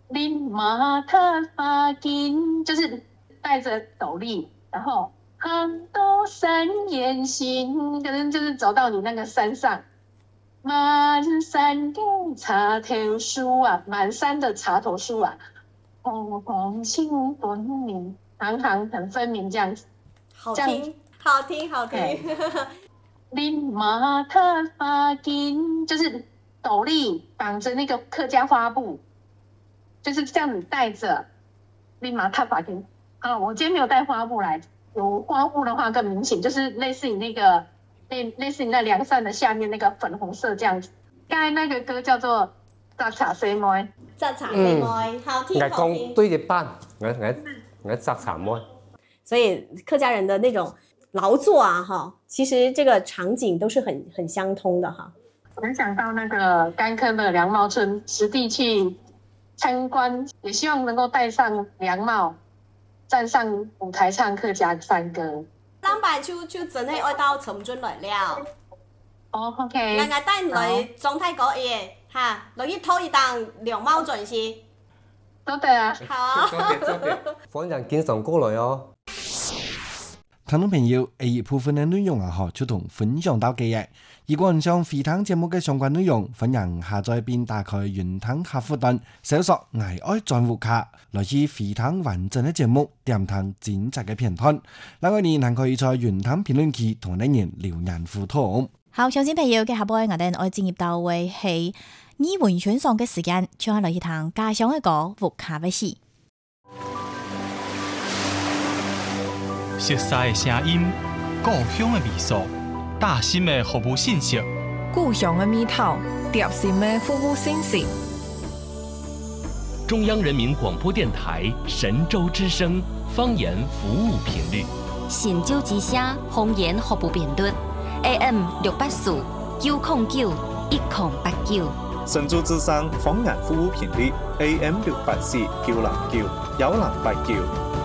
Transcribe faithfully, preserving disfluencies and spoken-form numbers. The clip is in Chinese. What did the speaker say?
林马塔发金，就是戴着斗笠，然后很多山岩行，可能就是走到你那个山上。满山的茶头树啊，满山的茶头树啊，红红青分明，行行很分明这样子。 好听，好听，好听。 林马塔发金，就是斗笠绑着那个客家花布，就是这样子戴着。林马塔发金啊，我今天没有带花布来，有花布的话更明显，就是类似于那个类类似于那凉扇的下面那个粉红色这样子。刚才那个歌叫做《扎茶西妹》， 扎茶西妹，好听， 我好听。 講對嘅班，我我我扎茶妹。 所以客家人的那种劳作啊，哈，其实这个场景都是很很相通的哈。 很想到那个甘坑的凉帽村实地去参观，也希望能够戴上凉帽，站上舞台唱客家山歌。 咱爸就就真係愛到沉津來了。 哦 ，OK。 我我帶來狀態嗰嘢嚇，來一拖一檔涼帽陣時。 都對啊。 好。 多謝多謝，歡迎經常過來哦。 聽眾朋友，呢一部分嘅內容啊，嗬，就同分享到嘅嘢。如果你想回聽節目嘅相關內容，歡迎下載並打開雲聽客戶端，搜索“愛愛賬戶卡”，來去回聽完整嘅節目，點聽精彩嘅片段。另外，你還可以在雲聽評論區同你人留言互動。 好，相信朋友嘅下播，我哋愛進入到位係語文選上嘅時間，將下來去聽家鄉嘅歌《福卡威士》。 熟悉的聲音，故鄉的味素，大心的服務信息， 故鄉的味道，貼心的服務信息。 中央人民廣播電台神州之聲方言服務頻率， 神州之聲方言服務頻率 A M 六八四九零九一零八九， 神州之聲方言服務頻率 A M 六八四九零九幺零八九。